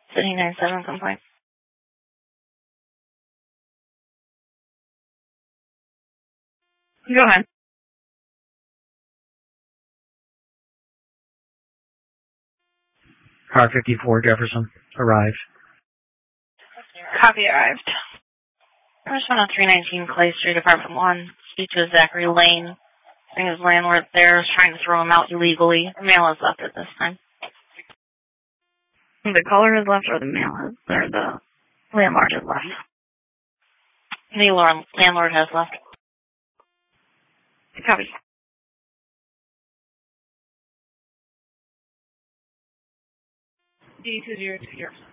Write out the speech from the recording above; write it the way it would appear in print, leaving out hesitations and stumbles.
City 97 complaint. Go ahead. Car 54 Jefferson arrived. Copy arrived. First one on 319 Clay Street, Apartment 1. Speak to Zachary Lane. I think his landlord there is trying to throw him out illegally. The mail is left at this time. The caller has left, or the mail has, or the landlord has left. The landlord has left. Copy. D202 Jefferson.